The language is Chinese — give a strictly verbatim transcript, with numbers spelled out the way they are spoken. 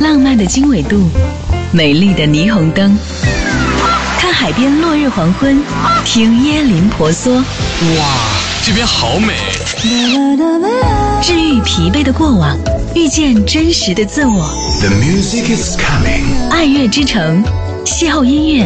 浪漫的经纬度，美丽的霓虹灯，看海边落日黄昏，听椰林婆娑。 哇，这边好美！ 治愈疲惫的过往，遇见真实的自我。 The music is coming。 爱乐之城，邂逅音乐，